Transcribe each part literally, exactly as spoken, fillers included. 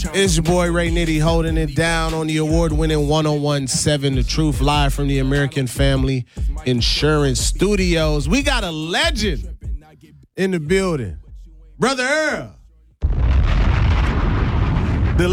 It's your boy Ray Nitty holding it down on the award-winning one oh one point seven The Truth, live from the American Family Insurance Studios. We got a legend in the building. Brother Earl. The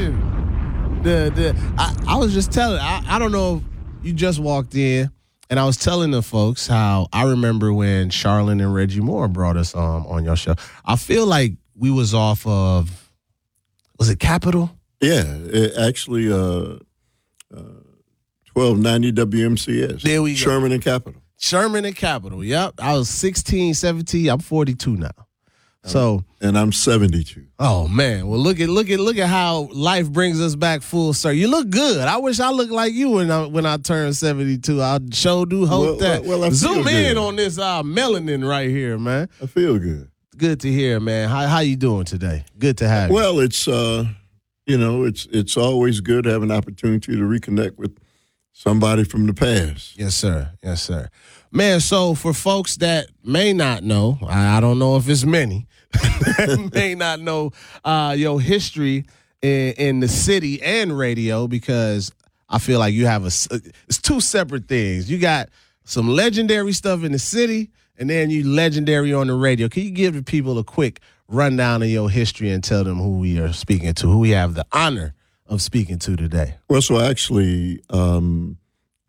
legend. The the I, I was just telling, I, I don't know if you just walked in, and I was telling the folks how I remember when Charlene and Reggie Moore brought us um, on your show. I feel like we was off of, was it Capitol? Yeah, it actually uh, uh, twelve ninety W M C S. There we go. Sherman and Capitol. Sherman and Capitol, yep. I was sixteen, seventeen. I'm forty-two now. So, and I'm seventy-two. Oh man, well look at look at look at how life brings us back full circle. You look good. I wish I looked like you when I when I turned seventy-two. I sure do hope well, that. Well, well, I Zoom feel in good. on this uh, melanin right here, man. I feel good. Good to hear, man. How how you doing today? Good to have you. Well, it's uh, you know, it's it's always good to have an opportunity to reconnect with somebody from the past. Yes, sir. Yes, sir. Man, so for folks that may not know, I, I don't know if it's many, that may not know uh, your history in, in the city and radio, because I feel like you have a, it's two separate things. You got some legendary stuff in the city, and then you legendary on the radio. Can you give the people a quick rundown of your history and tell them who we are speaking to, who we have the honor of speaking to today? Well, so actually, um,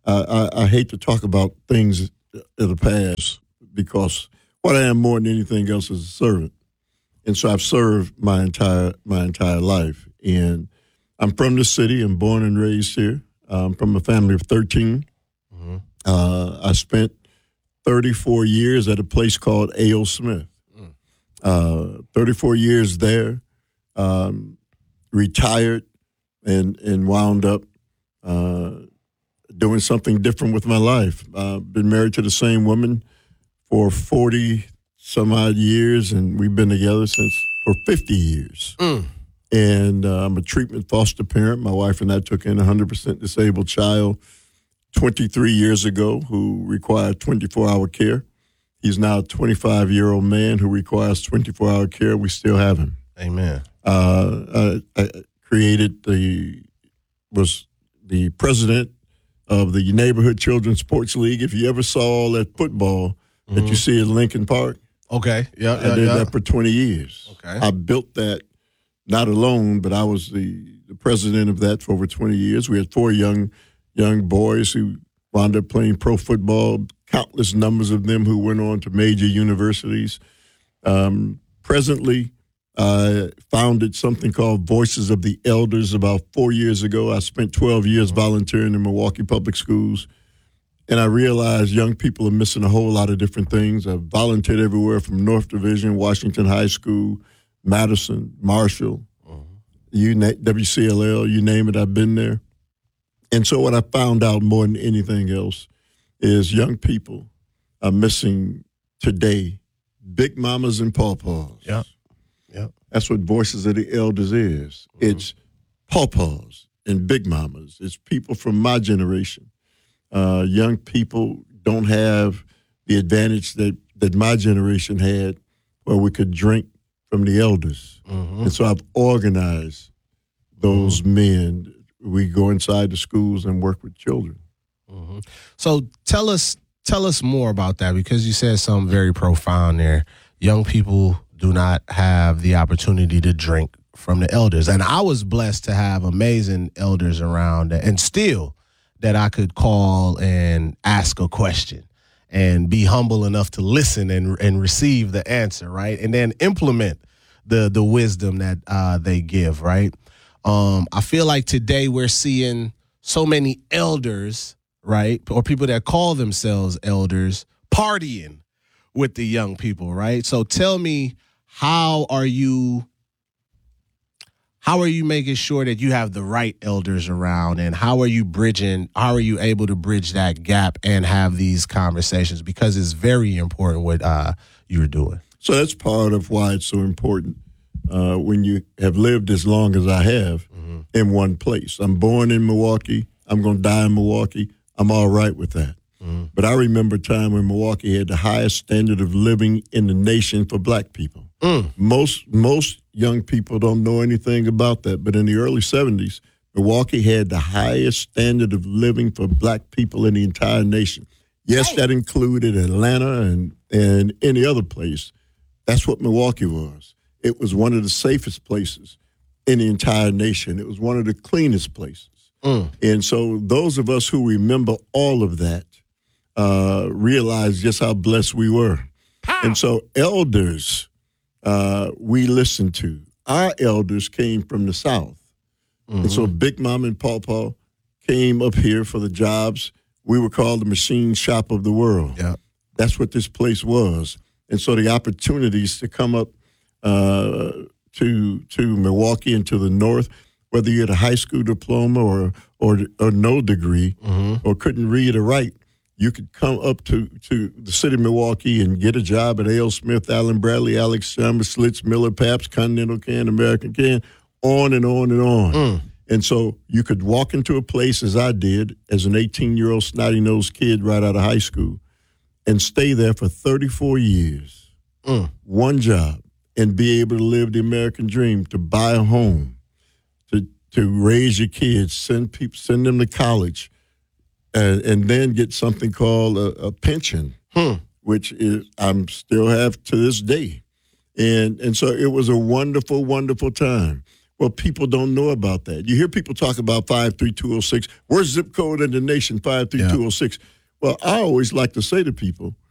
I, I, I hate to talk about things of the past, because what I am more than anything else is a servant, and so I've served my entire my entire life. And I'm from the city. I'm born and raised here. I'm from a family of thirteen. Mm-hmm. Uh, I spent thirty-four years at a place called A O. Smith. Mm. Uh, thirty-four years there. Um, retired and and wound up Uh, doing something different with my life. Uh, been married to the same woman for forty some odd years, and we've been together since for fifty years. Mm. And uh, I'm a treatment foster parent. My wife and I took in a one hundred percent disabled child twenty-three years ago who required twenty-four hour care. He's now a twenty-five-year-old man who requires twenty-four hour care. We still have him. Amen. Uh, I, I created the, was the president of the Neighborhood Children's Sports League. If you ever saw all that football mm-hmm. that you see at Lincoln Park, okay, yeah, I yeah, did yeah. that for twenty years. Okay, I built that not alone, but I was the, the president of that for over twenty years. We had four young young boys who wound up playing pro football. Countless numbers of them who went on to major universities. Um, presently, I founded something called Voices of the Elders about four years ago. I spent twelve years volunteering in Milwaukee Public Schools, and I realized young people are missing a whole lot of different things. I've volunteered everywhere from North Division, Washington High School, Madison, Marshall, uh-huh. you na- W C L L, you name it, I've been there. And so what I found out more than anything else is young people are missing today big mamas and pawpaws. Yeah. Yep. That's what Voices of the Elders is. Mm-hmm. It's pawpaws and big mamas. It's people from my generation. Uh, young people don't have the advantage that, that my generation had, where we could drink from the elders. Mm-hmm. And so I've organized those mm-hmm. men. We go inside the schools and work with children. Mm-hmm. So tell us, tell us more about that, because you said something very profound there. Young people do not have the opportunity to drink from the elders. And I was blessed to have amazing elders around, and still that I could call and ask a question and be humble enough to listen and and receive the answer, right? And then implement the the wisdom that uh, they give, right? Um, I feel like today we're seeing so many elders, right, or people that call themselves elders, partying with the young people, right? So tell me, how are you how are you making sure that you have the right elders around, and how are you bridging, how are you able to bridge that gap and have these conversations? Because it's very important what uh, you're doing. So that's part of why it's so important uh, when you have lived as long as I have mm-hmm. in one place. I'm born in Milwaukee. I'm going to die in Milwaukee. I'm all right with that. Mm. But I remember a time when Milwaukee had the highest standard of living in the nation for black people. Mm. Most most young people don't know anything about that. But in the early seventies, Milwaukee had the highest standard of living for black people in the entire nation. Yes, that included Atlanta and, and any other place. That's what Milwaukee was. It was one of the safest places in the entire nation. It was one of the cleanest places. Mm. And so those of us who remember all of that uh, realize just how blessed we were. Pow. And so elders uh, we listened to. Our elders came from the South. Mm-hmm. And so Big Mom and Pawpaw came up here for the jobs. We were called the machine shop of the world. Yeah. That's what this place was. And so the opportunities to come up uh, to to Milwaukee and to the north, whether you had a high school diploma or or, or no degree, mm-hmm. or couldn't read or write, you could come up to, to the city of Milwaukee and get a job at A L. Smith, Allen Bradley, Alex Chalmers, Schlitz, Miller, Pabst, Continental Can, American Can, on and on and on. Mm. And so you could walk into a place, as I did, as an eighteen-year-old snotty-nosed kid right out of high school, and stay there for thirty-four years, mm. one job, and be able to live the American dream, to buy a home, to to raise your kids, send people, send them to college, and, and then get something called a, a pension, hmm. which is I'm still have to this day. And and so it was a wonderful, wonderful time. Well, people don't know about that. You hear people talk about five three two oh six. Where's zip code in the nation, five three two oh six? Yeah. Well, I always like to say to people,